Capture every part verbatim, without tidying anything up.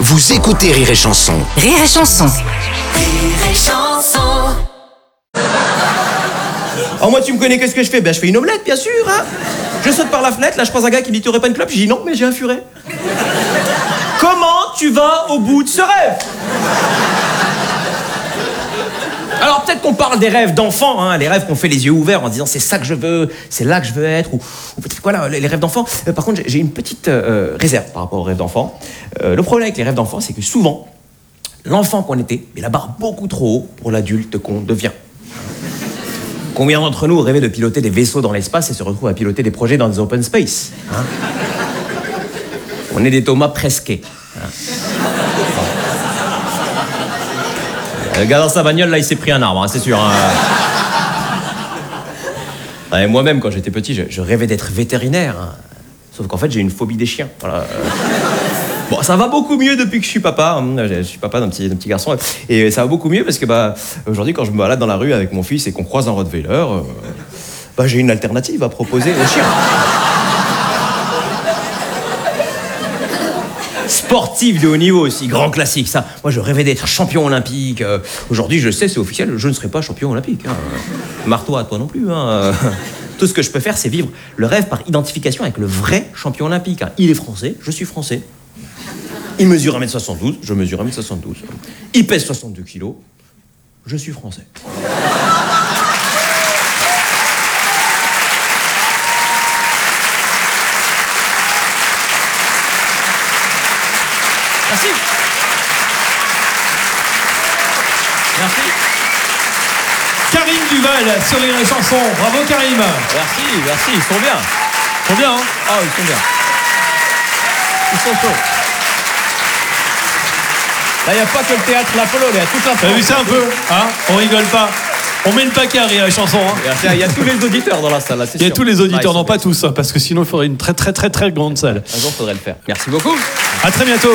Vous écoutez Rire et Chanson. Rire et Chanson. Rire et Chanson. Oh, moi, tu me connais, qu'est-ce que je fais? Ben, je fais une omelette, bien sûr, hein. Je saute par la fenêtre, là, je croise un gars qui me dit, t'aurais pas une clope? Je dis, non, mais j'ai un furet. Comment tu vas au bout de ce rêve? Alors, peut-être qu'on parle des rêves d'enfants, hein, les rêves qu'on fait les yeux ouverts en disant, c'est ça que je veux, c'est là que je veux être, ou, ou peut-être, voilà, les, les rêves d'enfants. Euh, par contre, j'ai une petite euh, réserve par rapport aux rêves d'enfants. Euh, le problème avec les rêves d'enfants, c'est que souvent, l'enfant qu'on était met la barre beaucoup trop haut pour l'adulte qu'on devient. Combien d'entre nous rêvaient de piloter des vaisseaux dans l'espace et se retrouvent à piloter des projets dans des open space, hein? On est des Thomas Presquet. Hein. Le gars dans sa bagnole, là, il s'est pris un arbre, hein, c'est sûr. Hein. Ouais, moi-même, quand j'étais petit, je, je rêvais d'être vétérinaire. Hein. Sauf qu'en fait, j'ai une phobie des chiens. Voilà. Bon, ça va beaucoup mieux depuis que je suis papa. Je suis papa d'un petit, d'un petit garçon. Et ça va beaucoup mieux parce que bah, aujourd'hui, quand je me balade dans la rue avec mon fils et qu'on croise un Rottweiler, euh, bah, j'ai une alternative à proposer aux chiens. Sportif de haut niveau aussi, grand classique, ça. Moi, je rêvais d'être champion olympique. Euh, aujourd'hui, je sais, c'est officiel, je ne serai pas champion olympique. Hein. Marre-toi, toi non plus. Hein. Tout ce que je peux faire, c'est vivre le rêve par identification avec le vrai champion olympique. Hein. Il est français, je suis français. Il mesure un mètre soixante-douze, je mesure un mètre soixante-douze. Il pèse soixante-deux kilos, je suis français. Merci. Merci. Karim Duval sur Rire et Chanson. Bravo Karim. Merci, merci, ils sont bien. Ils sont bien, hein? Ah, ils sont bien. Ils sont chauds. Là, il n'y a pas que le théâtre l'Apollo, il y a toute la France. T'as vu ça un peu, hein? On rigole pas. On met le paquet à Rire et Chanson, hein? Il y a tous les auditeurs dans la salle, là, c'est sûr. Il y a tous les auditeurs, ah, non pas bien. tous, hein, parce que sinon il faudrait une très très très très grande salle. Un jour, il faudrait le faire. Merci beaucoup. À très bientôt.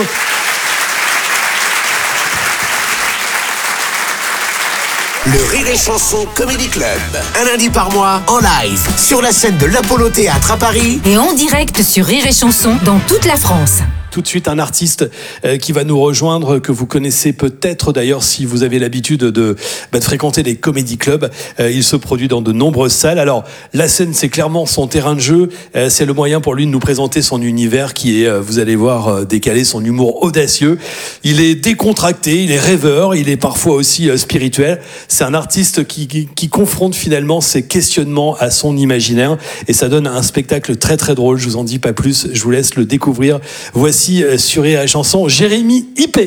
Le Rire et Chanson Comedy Club. Un lundi par mois, en live, sur la scène de l'Apollo Théâtre à Paris. Et en direct sur Rire et Chanson dans toute la France. Tout de suite, un artiste euh, qui va nous rejoindre, que vous connaissez peut-être d'ailleurs si vous avez l'habitude de, bah, de fréquenter les comédie clubs. Euh, il se produit dans de nombreuses salles. Alors, la scène, c'est clairement son terrain de jeu. Euh, c'est le moyen pour lui de nous présenter son univers qui est, euh, vous allez voir, euh, décalé, son humour audacieux. Il est décontracté, il est rêveur, il est parfois aussi euh, spirituel. C'est un artiste qui, qui, qui confronte finalement ses questionnements à son imaginaire. Et ça donne un spectacle très très drôle. Je vous en dis pas plus, je vous laisse le découvrir. Voici sur Rire et Chanson, Jérémy Hippé.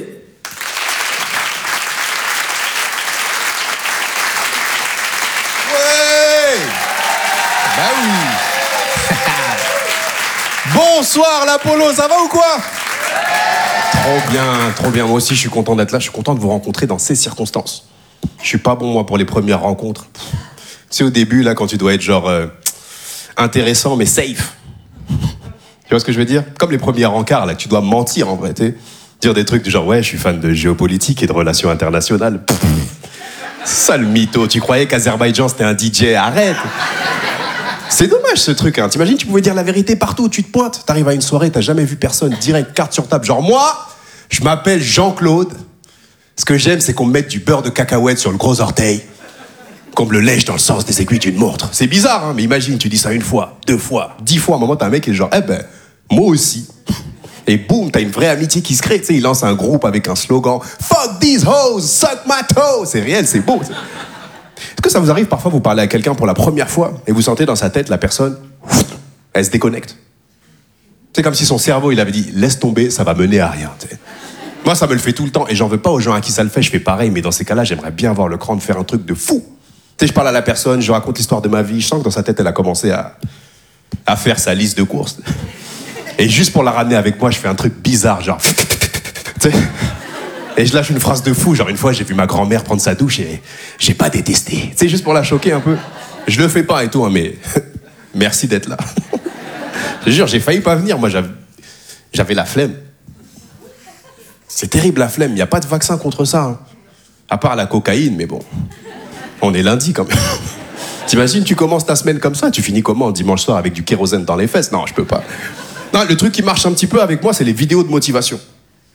Ouais. Bah oui. Bonsoir l'Apollo, ça va ou quoi? Trop bien, trop bien. Moi aussi, je suis content d'être là. Je suis content de vous rencontrer dans ces circonstances. Je suis pas bon, moi, pour les premières rencontres. Tu sais, au début, là, quand tu dois être genre euh, intéressant, mais safe. Tu vois ce que je veux dire? Comme les premiers rencarts, là, tu dois mentir, en vrai, tu sais. Dire des trucs du genre, ouais, je suis fan de géopolitique et de relations internationales. Pff, sale mytho, tu croyais qu'Azerbaïdjan, c'était un D J? Arrête! C'est dommage, ce truc, hein. T'imagines, tu pouvais dire la vérité partout, tu te pointes, t'arrives à une soirée, t'as jamais vu personne, direct, carte sur table. Genre, moi, je m'appelle Jean-Claude. Ce que j'aime, c'est qu'on me mette du beurre de cacahuète sur le gros orteil. Qu'on me le lèche dans le sens des aiguilles d'une montre. C'est bizarre, hein, mais imagine, tu dis ça une fois, deux fois, dix fois. À un moment, t'as un mec qui est genre, eh ben, moi aussi. Et boum, t'as une vraie amitié qui se crée. Tu sais, il lance un groupe avec un slogan, fuck these hoes, suck my toe. C'est réel, c'est beau. Est-ce que ça vous arrive parfois, vous parlez à quelqu'un pour la première fois et vous sentez dans sa tête, la personne, elle se déconnecte? C'est comme si son cerveau, il avait dit, laisse tomber, ça va mener à rien. T'sais. Moi, ça me le fait tout le temps et j'en veux pas aux gens à qui ça le fait. Je fais pareil, mais dans ces cas-là, j'aimerais bien avoir le cran de faire un truc de fou. Tu sais, je parle à la personne, je raconte l'histoire de ma vie, je sens que dans sa tête, elle a commencé à, à faire sa liste de courses. Et juste pour la ramener avec moi, je fais un truc bizarre, genre... Tu sais, et je lâche une phrase de fou, genre une fois, j'ai vu ma grand-mère prendre sa douche et j'ai pas détesté. Tu sais, juste pour la choquer un peu. Je le fais pas et tout, hein, mais merci d'être là. Je te jure, j'ai failli pas venir, moi, j'avais, j'avais la flemme. C'est terrible, la flemme, il n'y a pas de vaccin contre ça. Hein. À part la cocaïne, mais bon... On est lundi quand même. T'imagines, tu commences ta semaine comme ça, tu finis comment dimanche soir avec du kérosène dans les fesses? Non, je peux pas. Non, le truc qui marche un petit peu avec moi, c'est les vidéos de motivation.